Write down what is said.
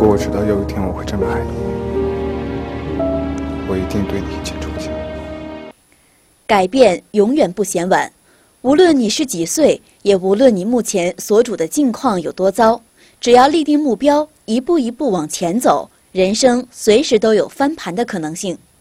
果我知道有一天我会这么爱你，我一定对你一见钟情。 改变永远不嫌晚，无论你是几岁，也无论你目前所处的境况有多糟，只要立定目标，一步一步往前走，人生随时都有翻盘的可能性。